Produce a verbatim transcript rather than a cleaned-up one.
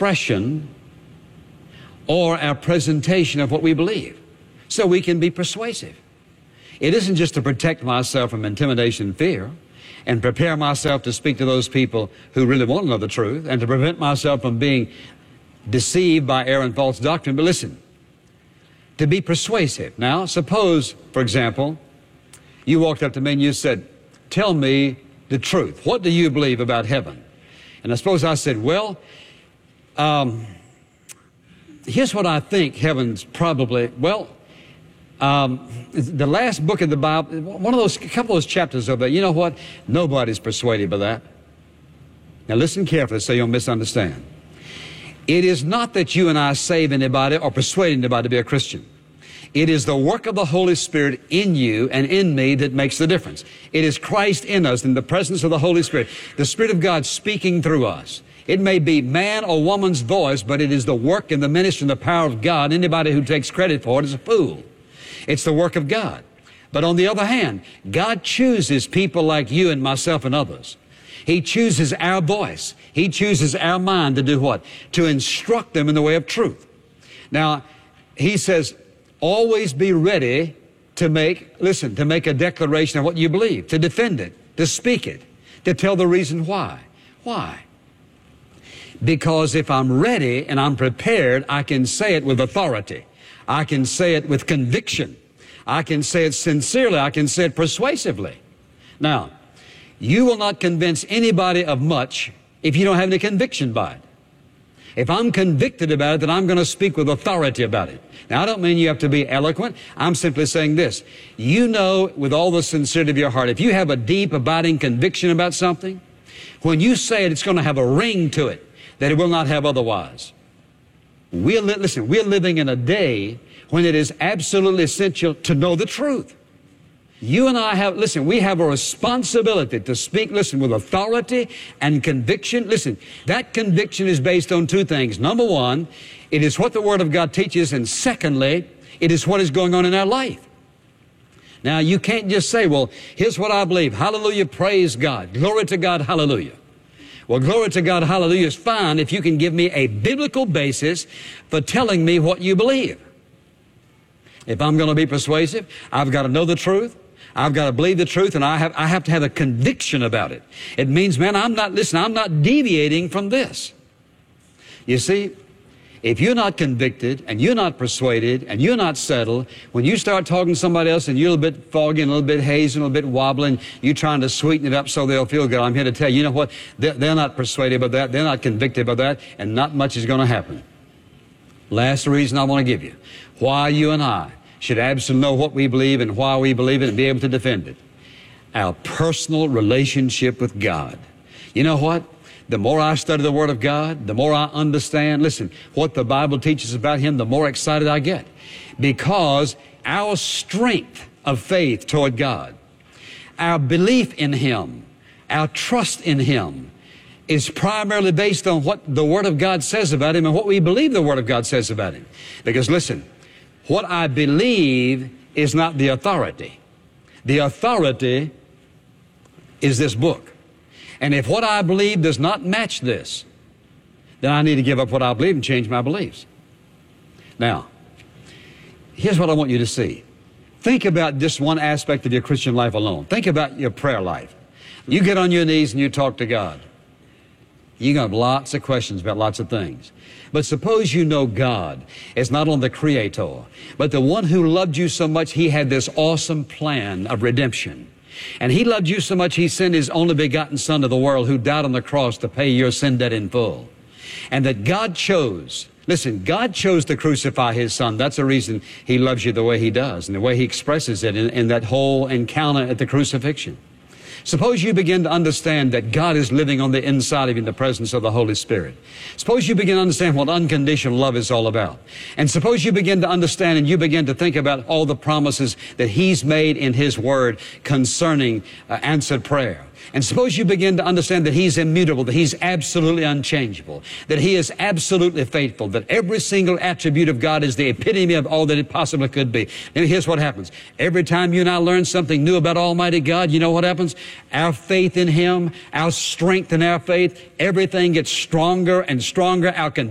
expression or our presentation of what we believe, so we can be persuasive. It isn't just to protect myself from intimidation and fear and prepare myself to speak to those people who really want to know the truth and to prevent myself from being deceived by error and false doctrine. But listen, to be persuasive. Now, suppose, for example, you walked up to me and you said, tell me the truth. What do you believe about heaven? And I suppose I said, well, um, here's what I think heaven's probably, well, um, the last book of the Bible, one of those, a couple of those chapters of that, you know what? Nobody's persuaded by that. Now listen carefully so you'll misunderstand. It is not that you and I save anybody or persuade anybody to be a Christian. It is the work of the Holy Spirit in you and in me that makes the difference. It is Christ in us in the presence of the Holy Spirit, the Spirit of God speaking through us. It may be man or woman's voice, but it is the work and the ministry and the power of God. Anybody who takes credit for it is a fool. It's the work of God. But on the other hand, God chooses people like you and myself and others. He chooses our voice. He chooses our mind to do what? To instruct them in the way of truth. Now, he says, always be ready to make, listen, to make a declaration of what you believe, to defend it, to speak it, to tell the reason why. Why? Because if I'm ready and I'm prepared, I can say it with authority. I can say it with conviction. I can say it sincerely. I can say it persuasively. Now, you will not convince anybody of much if you don't have any conviction by it. If I'm convicted about it, then I'm going to speak with authority about it. Now, I don't mean you have to be eloquent. I'm simply saying this. You know with all the sincerity of your heart, if you have a deep, abiding conviction about something, when you say it, it's going to have a ring to it that it will not have otherwise. We're li- listen, we're living in a day when it is absolutely essential to know the truth. You and I have, listen, we have a responsibility to speak, listen, with authority and conviction. Listen, that conviction is based on two things. Number one, it is what the Word of God teaches, and secondly, it is what is going on in our life. Now, you can't just say, well, here's what I believe. Hallelujah, praise God. Glory to God, hallelujah. Well, glory to God, hallelujah is fine if you can give me a biblical basis for telling me what you believe. If I'm going to be persuasive, I've got to know the truth. I've got to believe the truth, and I have, I have to have a conviction about it. It means, man, I'm not, listen, I'm not deviating from this. You see, if you're not convicted and you're not persuaded and you're not settled, when you start talking to somebody else and you're a little bit foggy and a little bit hazy and a little bit wobbling, you're trying to sweeten it up so they'll feel good. I'm here to tell you, you know what? They're, they're not persuaded by that. They're not convicted by that, and not much is going to happen. Last reason I want to give you, why you and I should absolutely know what we believe and why we believe it and be able to defend it. Our personal relationship with God. You know what? The more I study the Word of God, the more I understand, listen, what the Bible teaches about Him, the more excited I get. Because our strength of faith toward God, our belief in Him, our trust in Him, is primarily based on what the Word of God says about Him and what we believe the Word of God says about Him. Because listen, what I believe is not the authority. The authority is this book. And if what I believe does not match this, then I need to give up what I believe and change my beliefs. Now, here's what I want you to see. Think about just one aspect of your Christian life alone. Think about your prayer life. You get on your knees and you talk to God. You got lots of questions about lots of things. But suppose you know God is not only the Creator, but the one who loved you so much, He had this awesome plan of redemption. And He loved you so much, He sent His only begotten Son to the world who died on the cross to pay your sin debt in full. And that God chose, listen, God chose to crucify His Son. That's the reason He loves you the way He does and the way He expresses it in, in that whole encounter at the crucifixion. Suppose you begin to understand that God is living on the inside of you in the presence of the Holy Spirit. Suppose you begin to understand what unconditional love is all about. And suppose you begin to understand and you begin to think about all the promises that He's made in His Word concerning uh, answered prayer. And suppose you begin to understand that He's immutable, that He's absolutely unchangeable, that He is absolutely faithful, that every single attribute of God is the epitome of all that it possibly could be. And here's what happens. Every time you and I learn something new about Almighty God, you know what happens? Our faith in Him, our strength in our faith, everything gets stronger and stronger. Our